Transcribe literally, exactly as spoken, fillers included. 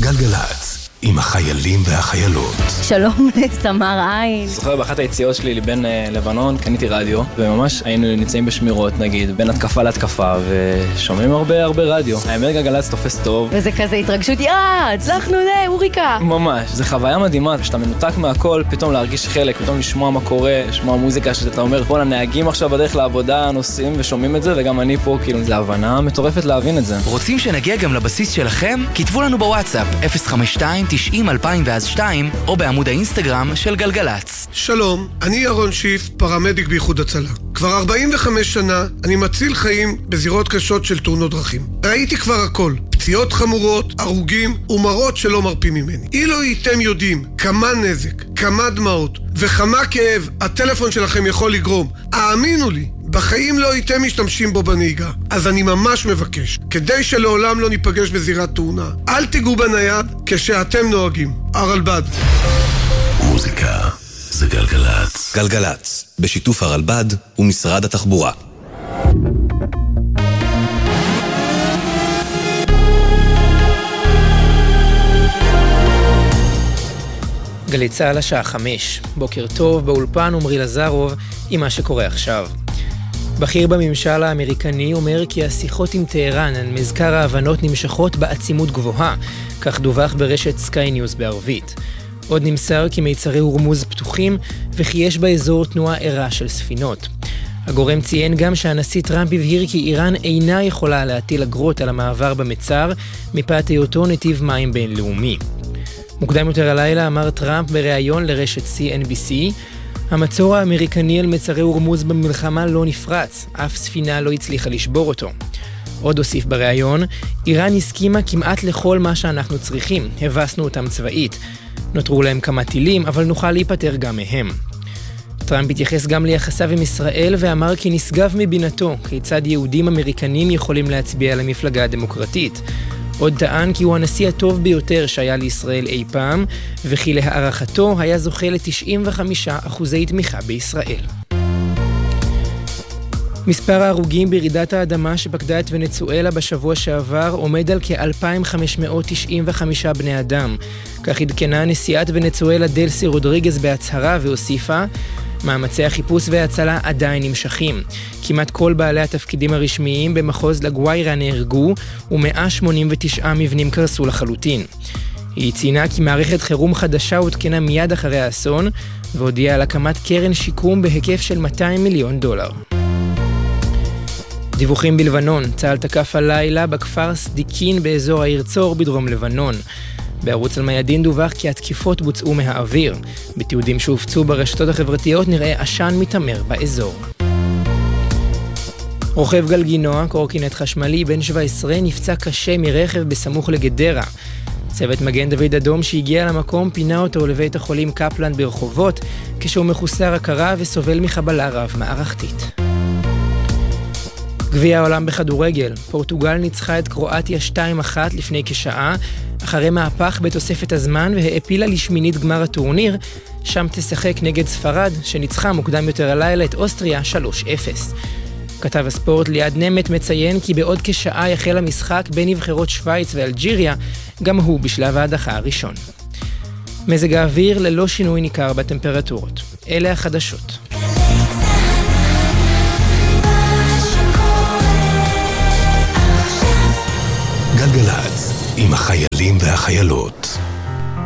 גלגלץ, עם החיילים והחיילות. שלום לסמר עין. זוכר באחת היציאות שלי לבין לבנון, קניתי רדיו, וממש היינו נמצאים בשמירות, נגיד, בין התקפה להתקפה, ושומעים הרבה הרבה רדיו. האמת גלגלץ תופס טוב. וזה כזה התרגשות, יאה, הצלחנו דה, אוריקה. ממש, זה חוויה מדהימה, כשאתה מנותק מהכל, פתאום להרגיש חלק, פתאום לשמוע מה קורה, לשמוע מוזיקה שאתה אומר, כל הנהגים עכשיו בדרך לעבודה, נוסעים ושומעים את זה, וגם אני פה, כאילו, זה הבנה מטורפת להבין את זה. רוצים שנגיע גם לבסיס שלכם? כתבו לנו בוואטסאפ אפס חמש שתיים תשעים אלפיים ואז שתיים או בעמוד האינסטגרם של גלגלץ. שלום, אני ירון שיף, פרמדיק באיחוד הצלה. כבר ארבעים וחמש שנה אני מציל חיים בזירות קשות של תאונות דרכים. ראיתי כבר הכל, פציעות חמורות, הרוגים ומראות שלא מרפים ממני. אילו הייתם יודעים כמה נזק, כמה דמעות וכמה כאב הטלפון שלכם יכול לגרום, האמינו לי, בחיים לא הייתם משתמשים בו בנהיגה. אז אני ממש מבקש, כדי שלעולם לא ניפגש בזירת תאונה, אל תיגעו בנייד כשאתם נוהגים. הרלב"ד. מוזיקה זה גלגלץ. גלגלץ, בשיתוף הרלב"ד ומשרד התחבורה. גלי צהל השעה חמש. בוקר טוב, באולפן עמרי לזרוב עם מה שקורה עכשיו. בכיר בממשל האמריקני אומר כי השיחות עם טהרן על מזכר ההבנות נמשכות בעצימות גבוהה, כך דווח ברשת סקיי ניוז בערבית. עוד נמסר כי מיצרי הורמוז פתוחים וכי יש באזור תנועה ערה של ספינות. הגורם ציין גם שהנשיא טראמפ הבהיר כי איראן אינה יכולה להטיל אגרות על המעבר במצר מפאת היותו נתיב מים בינלאומי. מוקדם יותר הלילה אמר טראמפ בריאיון לרשת סי אן בי סי, המצור האמריקני על מצרי הורמוז במלחמה לא נפרץ, אף ספינה לא הצליחה לשבור אותו. עוד הוסיף בריאיון, איראן הסכימה כמעט לכל מה שאנחנו צריכים, הבסנו אותם צבאית. נותרו להם כמה טילים, אבל נוכל להיפטר גם מהם. טראמפ התייחס גם ליחסיו עם ישראל ואמר כי נשגב מבינתו כיצד יהודים אמריקנים יכולים להצביע למפלגה הדמוקרטית. עוד טען כי הוא הנשיא הטוב ביותר שהיה לישראל אי פעם, וכי להערכתו היה זוכה ל-תשעים וחמישה אחוזי תמיכה בישראל. מספר ההרוגים ברעידת האדמה שפקדה את ונצואלה בשבוע שעבר עומד על כ-אלפיים וחמש מאות תשעים וחמישה בני אדם. כך עדכנה נשיאת ונצואלה דלסי רודריגז בהצהרה והוסיפה, מאמצי החיפוש וההצלה עדיין נמשכים. כמעט כל בעלי התפקידים הרשמיים במחוז לגוויירה נהרגו, ו-מאה שמונים ותשעה מבנים קרסו לחלוטין. היא ציינה כי מערכת חירום חדשה הותקנה מיד אחרי האסון, והודיעה על הקמת קרן שיקום בהיקף של מאתיים מיליון דולר. דיווחים בלבנון, צה"ל תקף הלילה בכפר סדיקין באזור העיר צור בדרום לבנון. בערוץ אל-מיאדין דווח כי התקיפות בוצעו מהאוויר. בתיעודים שהופצו ברשתות החברתיות נראה עשן מתמר באזור. רוכב גלגינוע, קורקינט חשמלי בן שבע עשרה, נפצע קשה מרכב בסמוך לגדרה. צוות מגן דוד אדום שהגיע למקום פינה אותו לבית החולים קפלן ברחובות, כשהוא מחוסר הכרה וסובל מחבלה רב מערכתית. גביע העולם בכדורגל, פורטוגל ניצחה את קרואטיה שתיים אחת לפני כשעה, אחרי מהפך בתוספת הזמן והעפילה לשמינית גמר הטורניר, שם תשחק נגד ספרד, שניצחה מוקדם יותר הלילה את אוסטריה שלוש אפס. כתב הספורט ליעד נמת מציין כי בעוד כשעה יחל המשחק בין נבחרות שוויץ ואלג'יריה, גם הוא בשלב ההדחה הראשון. מזג האוויר ללא שינוי ניכר בטמפרטורות. אלה החדשות. גלגלץ, עם החיילים והחיילות.